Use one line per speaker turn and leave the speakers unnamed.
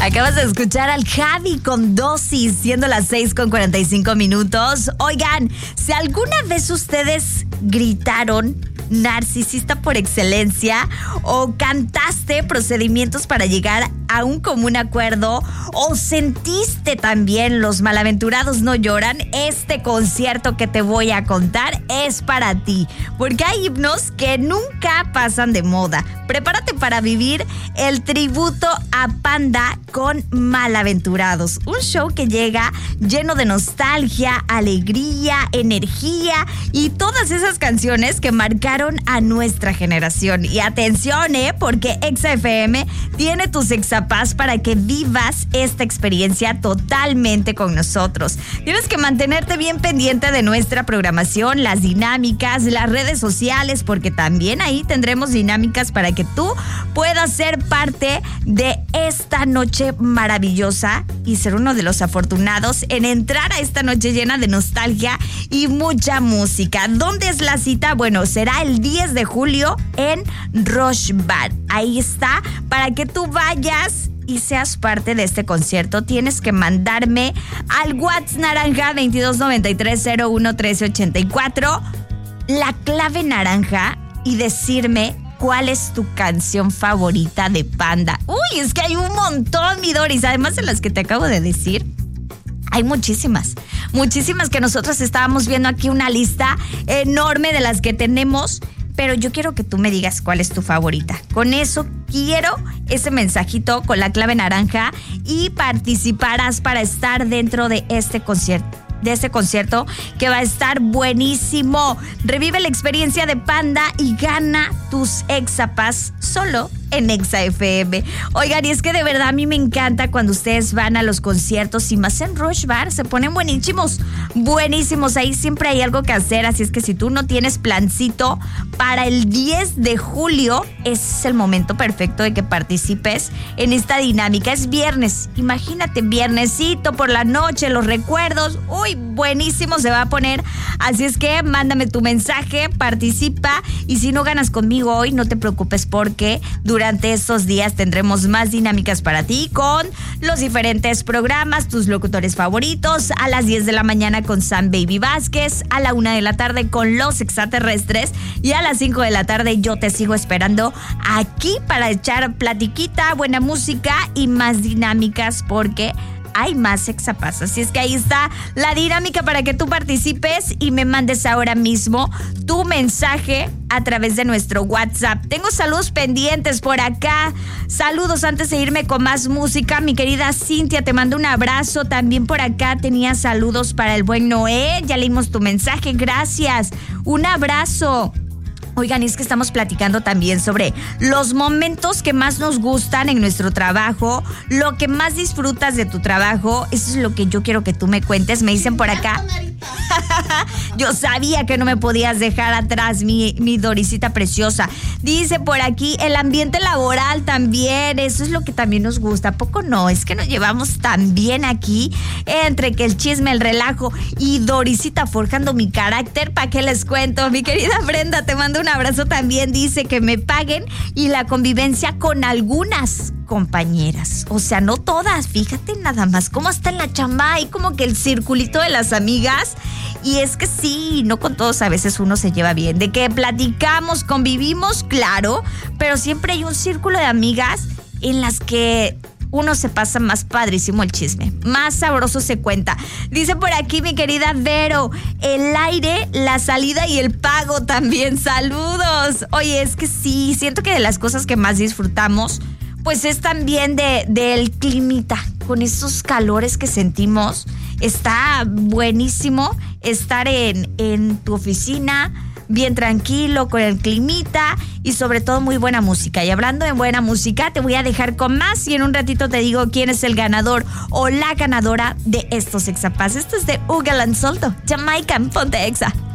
Acabas de escuchar al Javi con Dosis, siendo las 6:45. Oigan, si alguna vez ustedes gritaron narcisista por excelencia o cantaste procedimientos para llegar a un común acuerdo o sentiste también Los Malaventurados No Lloran, este concierto que te voy a contar es para ti, porque hay himnos que nunca pasan de moda. Prepárate para vivir el tributo a Panda con Malaventurados, un show que llega lleno de nostalgia, alegría, energía y todas esas canciones que marcaron a nuestra generación. Y atención, porque Exa FM tiene tus Exapass para que vivas esta experiencia totalmente con nosotros. Tienes que mantenerte bien pendiente de nuestra programación, las dinámicas, las redes sociales, porque también ahí tendremos dinámicas para que tú puedas ser parte de esta noche maravillosa y ser uno de los afortunados en entrar a esta noche llena de nostalgia y mucha música. ¿Dónde es la cita? Bueno, será el 10 de julio en Rush Bar. Ahí está, para que tú vayas y seas parte de este concierto. Tienes que mandarme al WhatsApp naranja 2293011384 la clave naranja y decirme cuál es tu canción favorita de Panda. Uy, es que hay un montón, mi Doris. Además de las que te acabo de decir, hay muchísimas que nosotros estábamos viendo aquí, una lista enorme de las que tenemos, pero yo quiero que tú me digas cuál es tu favorita. Con eso quiero ese mensajito con la clave naranja y participarás para estar dentro de este concierto. Que va a estar buenísimo. Revive la experiencia de Panda y gana tus Exapass solo en Exa FM. Oigan, y es que de verdad a mí me encanta cuando ustedes van a los conciertos y más en Rush Bar, se ponen buenísimos. Ahí siempre hay algo que hacer, así es que si tú no tienes plancito para el 10 de julio, ese es el momento perfecto de que participes en esta dinámica. Es viernes, imagínate, viernesito por la noche, los recuerdos, uy, buenísimo se va a poner. Así es que mándame tu mensaje, participa, y si no ganas conmigo hoy, no te preocupes, porque durante estos días tendremos más dinámicas para ti con los diferentes programas, tus locutores favoritos, a las 10 de la mañana con Sam Baby Vázquez, a la 1 de la tarde con Los Extraterrestres y a las 5 de la tarde yo te sigo esperando aquí para echar platiquita, buena música y más dinámicas, porque hay más Exapass. Así es que ahí está la dinámica para que tú participes y me mandes ahora mismo tu mensaje a través de nuestro WhatsApp. Tengo saludos pendientes por acá. Saludos antes de irme con más música. Mi querida Cintia, te mando un abrazo. También por acá tenía saludos para el buen Noé. Ya leímos tu mensaje. Gracias. Un abrazo. Oigan, es que estamos platicando también sobre los momentos que más nos gustan en nuestro trabajo, lo que más disfrutas de tu trabajo. Eso es lo que yo quiero que tú me cuentes. Me dicen por acá. Yo sabía que no me podías dejar atrás, mi Dorisita preciosa. Dice por aquí, el ambiente laboral también, eso es lo que también nos gusta. ¿A poco no? Es que nos llevamos tan bien aquí, entre que el chisme, el relajo y Dorisita forjando mi carácter. ¿Para qué les cuento? Mi querida Brenda, te mando un abrazo también. Dice que me paguen y la convivencia con algunas compañeras, o sea, no todas, fíjate nada más cómo está en la chamba y como que el circulito de las amigas. Y es que sí, no con todos a veces uno se lleva bien, de que platicamos, convivimos, claro, pero siempre hay un círculo de amigas en las que uno se pasa más padrísimo el chisme, más sabroso se cuenta. Dice por aquí mi querida Vero, el aire, la salida y el pago también. Saludos. Oye, es que sí, siento que de las cosas que más disfrutamos pues es también del climita, con esos calores que sentimos. Está buenísimo estar en tu oficina, bien tranquilo, con el climita y sobre todo muy buena música. Y hablando de buena música, te voy a dejar con más y en un ratito te digo quién es el ganador o la ganadora de estos Exapass. Esto es de Ugal and Solto, Jamaican, ponte Exa.